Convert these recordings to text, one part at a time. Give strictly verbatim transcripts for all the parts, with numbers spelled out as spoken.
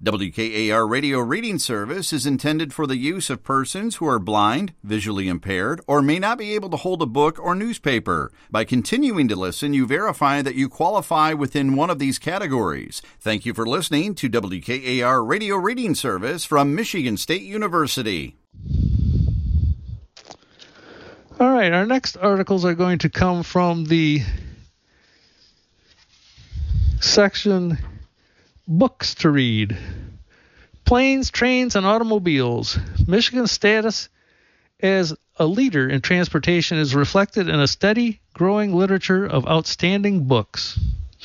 W K A R Radio Reading Service is intended for the use of persons who are blind, visually impaired, or may not be able to hold a book or newspaper. By continuing to listen, you verify that you qualify within one of these categories. Thank you for listening to W K A R Radio Reading Service from Michigan State University. All right, our next articles are going to come from the section Books to Read. Planes, Trains, and Automobiles. Michigan's status as a leader in transportation is reflected in a steady, growing literature of outstanding books.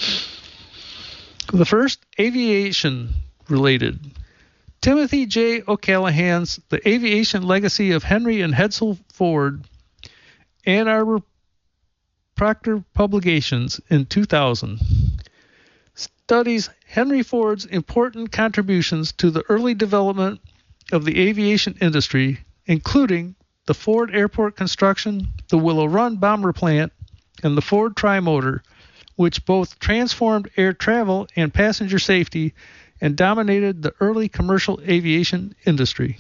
The first, aviation related. Timothy J. O'Callahan's The Aviation Legacy of Henry and Edsel Ford, Ann Arbor Proctor Publications in two thousand. Studies Henry Ford's important contributions to the early development of the aviation industry, including the Ford Airport construction, the Willow Run bomber plant, and the Ford Trimotor, which both transformed air travel and passenger safety and dominated the early commercial aviation industry.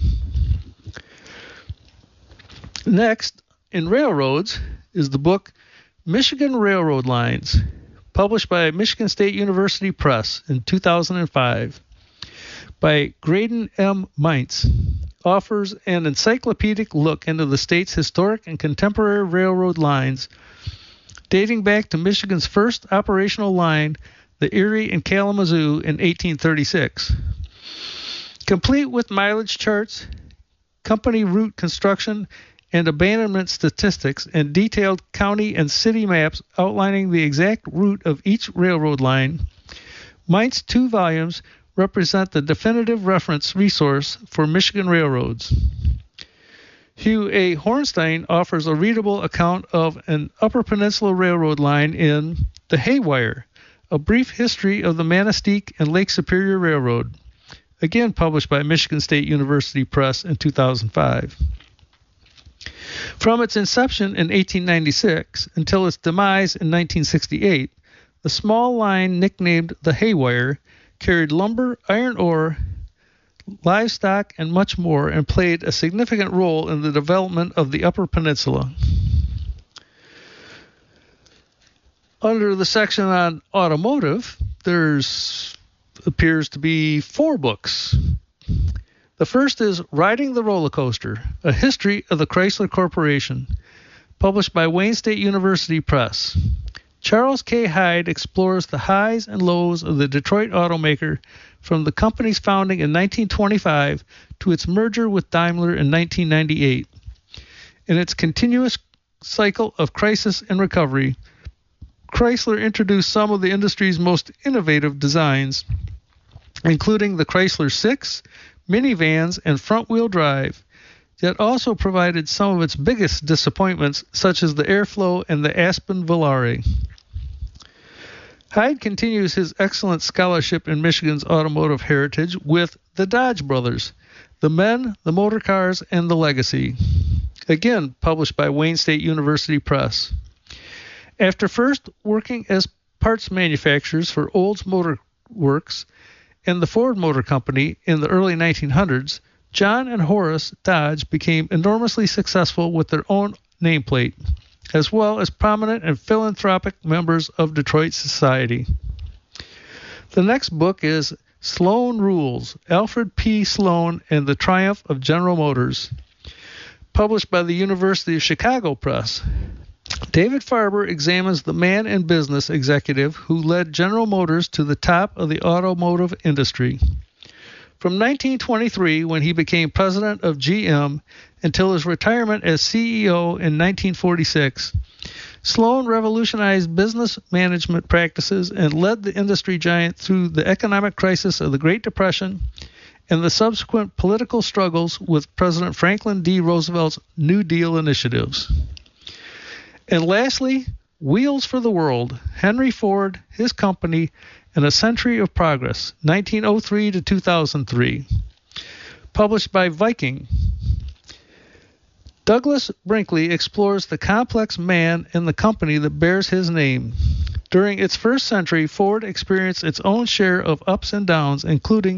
Next, in railroads, is the book Michigan Railroad Lines, published by Michigan State University Press in two thousand five by Graydon M. Mintz, offers an encyclopedic look into the state's historic and contemporary railroad lines, dating back to Michigan's first operational line, the Erie and Kalamazoo, in eighteen thirty-six. Complete with mileage charts, company route construction, and abandonment statistics, and detailed county and city maps outlining the exact route of each railroad line, Mintz's two volumes represent the definitive reference resource for Michigan railroads. Hugh A. Hornstein offers a readable account of an Upper Peninsula Railroad line in The Haywire, A Brief History of the Manistique and Lake Superior Railroad, again published by Michigan State University Press in two thousand five. From its inception in eighteen ninety-six until its demise in nineteen sixty-eight, the small line nicknamed the Haywire carried lumber, iron ore, livestock, and much more, and played a significant role in the development of the Upper Peninsula. Under the section on automotive, there's appears to be four books. The first is Riding the Roller Coaster, A History of the Chrysler Corporation, published by Wayne State University Press. Charles K. Hyde explores the highs and lows of the Detroit automaker from the company's founding in nineteen twenty-five to its merger with Daimler in nineteen ninety-eight. In its continuous cycle of crisis and recovery, Chrysler introduced some of the industry's most innovative designs, including the Chrysler six, minivans, and front-wheel drive, yet also provided some of its biggest disappointments, such as the Airflow and the Aspen Volare. Hyde continues his excellent scholarship in Michigan's automotive heritage with The Dodge Brothers, The Men, the Motor Cars, and the Legacy, again published by Wayne State University Press. After first working as parts manufacturers for Olds Motor Works and the Ford Motor Company in the early nineteen hundreds, John and Horace Dodge became enormously successful with their own nameplate, as well as prominent and philanthropic members of Detroit society. The next book is Sloan Rules, Alfred P. Sloan and the Triumph of General Motors, published by the University of Chicago Press. David Farber examines the man and business executive who led General Motors to the top of the automotive industry. From nineteen twenty-three, when he became president of G M, until his retirement as C E O in nineteen forty-six, Sloan revolutionized business management practices and led the industry giant through the economic crisis of the Great Depression and the subsequent political struggles with President Franklin D. Roosevelt's New Deal initiatives. And lastly, Wheels for the World, Henry Ford, His Company, and a Century of Progress, nineteen oh three to two thousand three, published by Viking. Douglas Brinkley explores the complex man and the company that bears his name. During its first century, Ford experienced its own share of ups and downs, including